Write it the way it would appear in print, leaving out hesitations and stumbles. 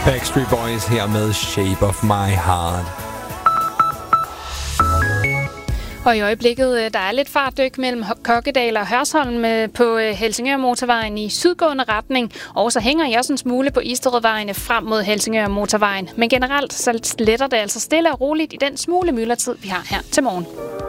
Backstreet Boys her med Shape of My Heart. Og i øjeblikket, der er lidt fartdyk mellem Kokkedal og Hørsholm på Helsingør Motorvejen i sydgående retning. Og så hænger jeg også en smule på Isterødvejene frem mod Helsingør Motorvejen. Men generelt så letter det altså stille og roligt i den smule myldretid, vi har her til morgen.